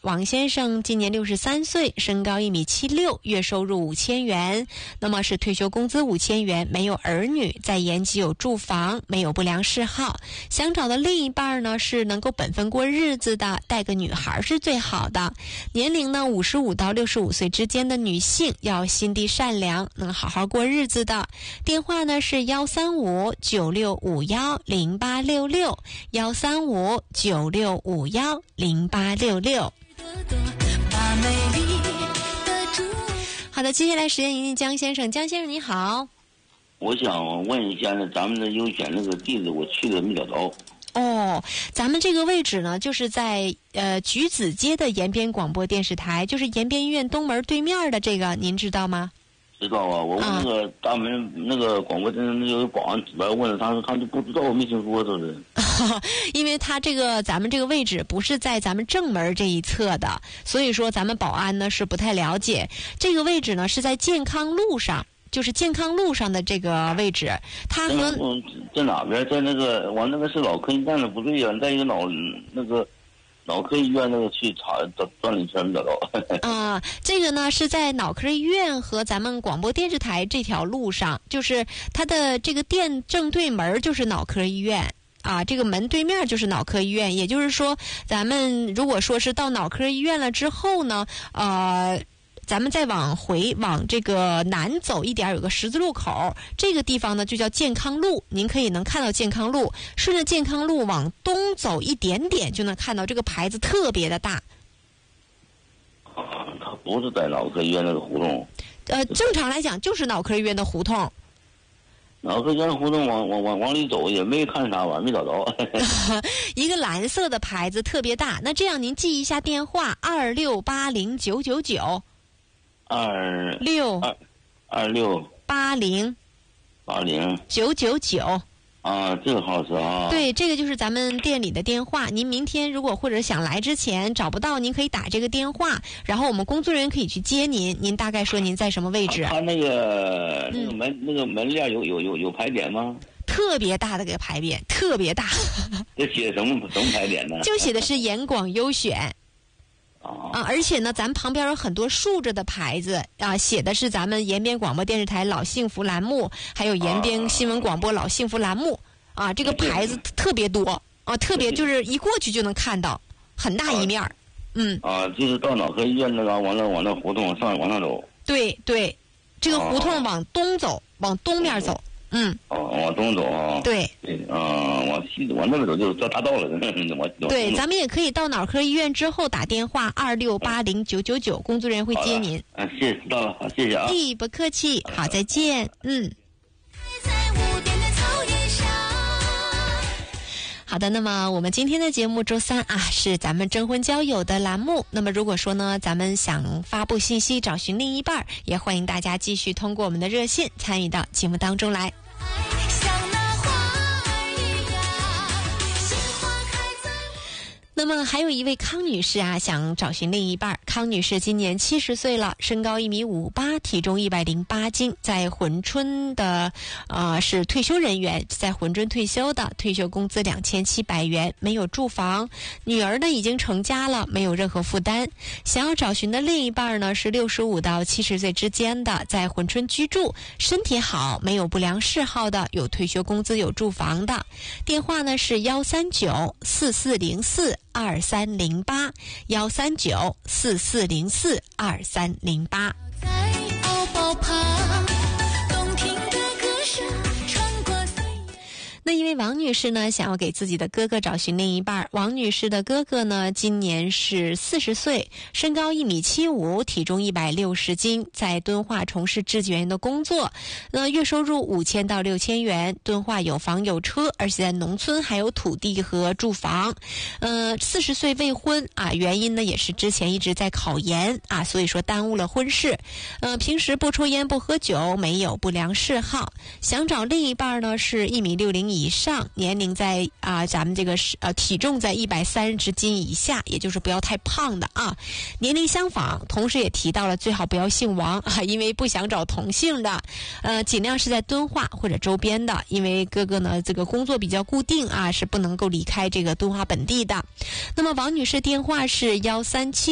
王先生今年63岁，身高1.76米，月收入5000元，那么是退休工资5000元，没有儿女，在延吉有住房，没有不良嗜好。想找的另一半呢是能够本分过日子的，带个女孩是最好的。年龄呢55到65岁之间的女性，要心地善良，能好好过日子的。电话呢是13596510866，13596510866。好的，接下来时间迎接江先生。江先生你好， 我想问一下呢，咱们的优选那个地址我去的没找着。 哦，咱们这个位置呢，就是在橘子街的延边广播电视台，就是延边医院东门对面的这个，您知道吗？ 知道啊，我问那个大门那个广播站那个保安值班问了，他说他就不知道，我没听说，这是。 因为他这个咱们这个位置不是在咱们正门这一侧的，所以说咱们保安呢是不太了解。这个位置呢是在健康路上。就是健康路上的这个位置，它和在哪边？在那个往那个是脑科医院的不对呀、在一个脑科医院那个去查转了一圈没找着。 这个呢是在脑科医院和咱们广播电视台这条路上，就是它的这个店正对门就是脑科医院。这个门对面就是脑科医院，也就是说，咱们如果说是到脑科医院了之后呢，咱们再往这个南走一点，有个十字路口，这个地方呢就叫健康路，您可以能看到健康路，顺着健康路往东走一点点就能看到这个牌子，特别的大。 它不是在脑科医院那个胡同。 正常来讲就是脑科医院的胡同。 脑科医院胡同往里走也没看啥玩意儿，没找着。 一个蓝色的牌子特别大。那这样您记一下电话：2680999。2680999。 这个号是啊。 对，这个就是咱们店里的电话。您明天如果或者想来之前找不到，您可以打这个电话，然后我们工作人员可以去接您。您大概说您在什么位置？ 他那个门链有牌匾吗？ 特别大的个牌匾，特别大。 这写什么牌匾呢？ 就写的是延广优选。而且呢，咱们旁边有很多竖着的牌子写的是咱们延边广播电视台老幸福栏目，还有延边新闻广播老幸福栏目这个牌子特别多特别就是一过去就能看到，很大一面就是到脑科医院那个往那胡同往上走。 对，这个胡同往东走，往东面走。 往东走对， 往西往那边走就到大道了。 对，咱们也可以到脑科医院之后打电话2680999，工作人员会接您。 谢谢，知道了，好，谢谢啊。 不客气，好，再见。好的，那么我们今天的节目周三是咱们征婚交友的栏目。那么如果说呢，咱们想发布信息找寻另一半，也欢迎大家继续通过我们的热线参与到节目当中来。那么还有一位康女士想找寻另一半。康女士今年70岁了，身高1.58米，体重108斤，在珲春的是退休人员，在珲春退休的，退休工资2700元，没有住房，女儿呢已经成家了，没有任何负担。想要找寻的另一半呢是65到70岁之间的，在珲春居住，身体好，没有不良嗜好的，有退休工资有住房的。电话呢是13944042308，13944042308。那一位王女士呢，想要给自己的哥哥找寻另一半。王女士的哥哥呢，今年是40岁，身高1.75米，体重160斤，在敦化从事质检员的工作。月收入5000到6000元，敦化有房有车，而且在农村还有土地和住房。40岁未婚原因呢也是之前一直在考研所以说耽误了婚事。平时不抽烟不喝酒，没有不良嗜好。想找另一半呢是1.60米以上，年龄在咱们这个体重在130斤以下，也就是不要太胖的年龄相仿，同时也提到了最好不要姓王因为不想找同姓的，尽量是在敦化或者周边的，因为哥哥呢这个工作比较固定是不能够离开这个敦化本地的。那么王女士电话是137